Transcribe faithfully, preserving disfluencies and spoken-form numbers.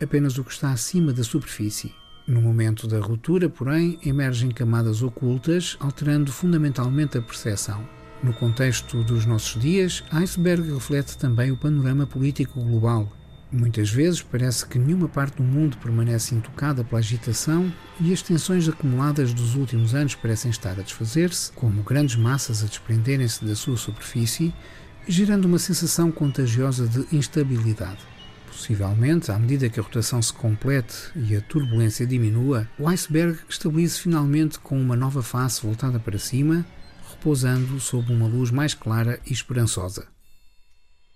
apenas o que está acima da superfície. No momento da ruptura, porém, emergem camadas ocultas, alterando fundamentalmente a percepção. No contexto dos nossos dias, iceberg reflete também o panorama político global. Muitas vezes parece que nenhuma parte do mundo permanece intocada pela agitação e as tensões acumuladas dos últimos anos parecem estar a desfazer-se, como grandes massas a desprenderem-se da sua superfície, gerando uma sensação contagiosa de instabilidade. Possivelmente, à medida que a rotação se complete e a turbulência diminua, o iceberg estabilize finalmente com uma nova face voltada para cima, repousando sob uma luz mais clara e esperançosa.